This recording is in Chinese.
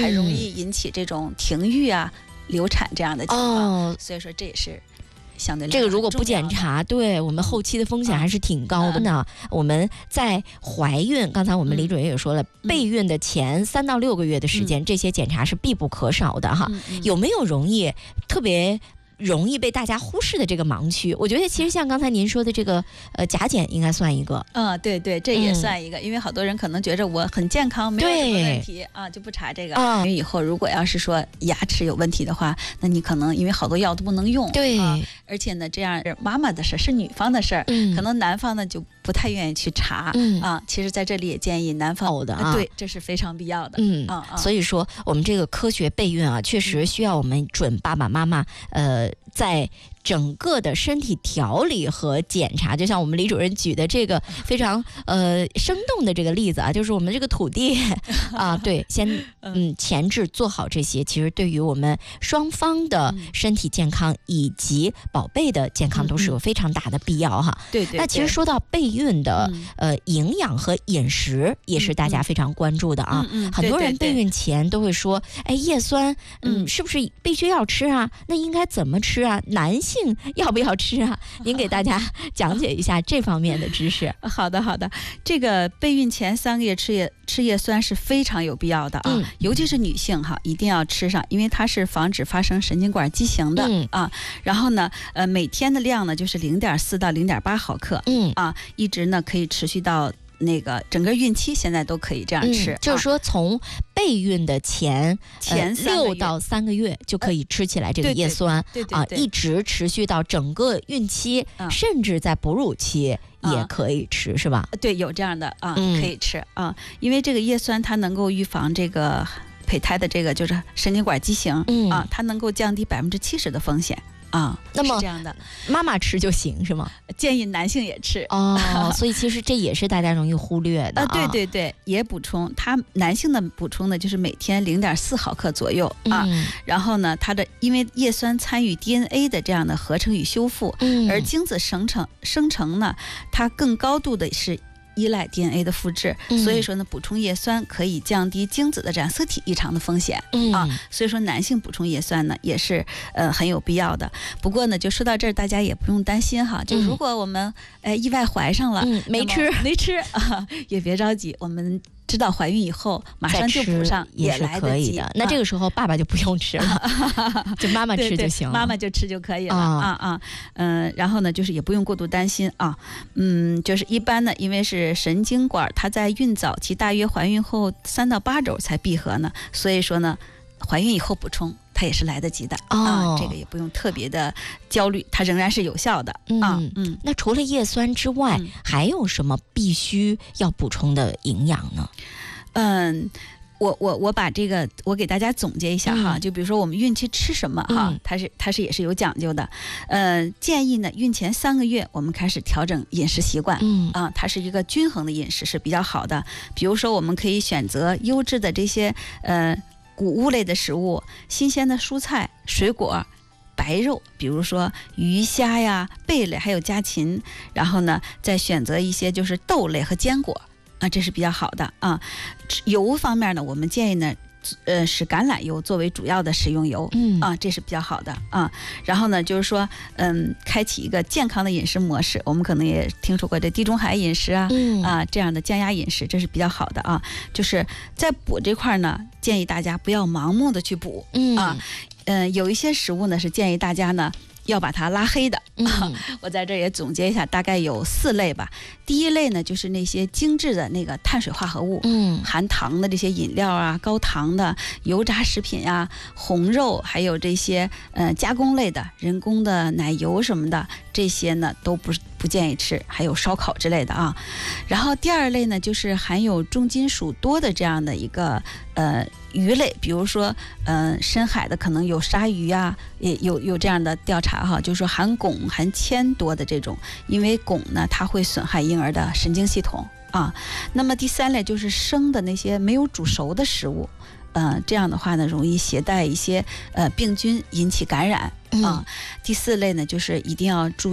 还容易引起这种停育啊、流产这样的情况。所以说这也是相对来说这个如果不检查，对我们后期的风险还是挺高的呢。我们在怀孕，刚才我们李主任也说了，备孕的前3到6个月的时间，这些检查是必不可少的哈。有没有特别容易被大家忽视的这个盲区？我觉得其实像刚才您说的这个甲减应该算一个。 对对，这也算一个，因为好多人可能觉着我很健康，没有什么问题啊，就不查这个。因为以后如果要是说牙齿有问题的话，那你可能因为好多药都不能用。 对， 而且呢，这样是妈妈的事，是女方的事儿，可能男方呢就不太愿意去查。其实在这里也建议男方对，这是非常必要的。 所以说我们这个科学备孕啊，确实需要我们准爸爸妈妈在整个的身体调理和检查，就像我们李主任举的这个非常生动的这个例子啊，就是我们这个土地啊，对，先前置做好这些，其实对于我们双方的身体健康以及宝贝的健康都是有非常大的必要哈。 对对。 那其实说到备孕的营养和饮食，也是大家非常关注的啊。很多人备孕前都会说，哎，叶酸，是不是必须要吃啊？那应该怎么吃啊？男性要不要吃啊？您给大家讲解一下这方面的知识。 好的好的，这个备孕前3个月吃叶酸是非常有必要的啊，尤其是女性哈，一定要吃上，因为它是防止发生神经管畸形的啊。然后呢，每天的量呢就是0.4到0.8毫克，一直呢可以持续到那个整个孕期，现在都可以这样吃。 就是说从备孕的前6到3个月就可以吃起来这个叶酸，一直持续到整个孕期，甚至在哺乳期也可以吃，是吧？ 对，有这样的可以吃啊，因为这个叶酸它能够预防这个胚胎的这个就是神经管畸形它能够降低70%的风险。那么这样的， 妈妈吃就行是吗？ 建议男性也吃所以其实这也是大家容易忽略的对对对，也补充。他男性的补充呢，就是每天0.4毫克左右然后呢，因为叶酸参与 DNA 的这样的合成与修复，而精子生成呢，它更高度的是依赖 DNA 的复制，所以说呢，补充叶酸可以降低精子的染色体异常的风险所以说男性补充叶酸呢也是很有必要的。不过呢，就说到这儿，大家也不用担心哈，就如果我们意外怀上了， 没吃也别着急，我们知道怀孕以后马上就补上也是可以的。那这个时候爸爸就不用吃了就妈妈吃就行了。 妈妈就吃就可以了然后呢，就是也不用过度担心就是一般呢，因为是神经管它在孕早期大约怀孕后3到8周才闭合呢，所以说呢，怀孕以后补充它也是来得及的这个也不用特别的焦虑，它仍然是有效的那除了叶酸之外，还有什么必须要补充的营养呢？ 我把这个我给大家总结一下哈，就比如说我们孕期吃什么哈，它是也是有讲究的。建议呢，孕前3个月我们开始调整饮食习惯它是一个均衡的饮食是比较好的。比如说我们可以选择优质的这些谷物类的食物，新鲜的蔬菜、水果、白肉，比如说鱼虾呀、贝类，还有家禽。然后呢，再选择一些就是豆类和坚果这是比较好的油方面呢，我们建议呢使橄榄油作为主要的食用油这是比较好的然后呢，就是说开启一个健康的饮食模式，我们可能也听说过这地中海饮食这样的降压饮食，这是比较好的就是在补这块呢，建议大家不要盲目的去补有一些食物呢是建议大家呢要把它拉黑的我在这也总结一下，大概有4类吧。第一类呢，就是那些精致的那个碳水化合物含糖的这些饮料高糖的油炸食品红肉，还有这些加工类的人工的奶油什么的，这些呢都不建议吃，还有烧烤之类的然后第2类呢，就是含有重金属多的这样的一个鱼类，比如说深海的可能有鲨鱼也有这样的调查就是说含汞含铅多的这种，因为汞呢它会损害婴儿的神经系统那么第3类就是生的那些没有煮熟的食物这样的话呢，容易携带一些病菌引起感染第4类呢，就是一定要注意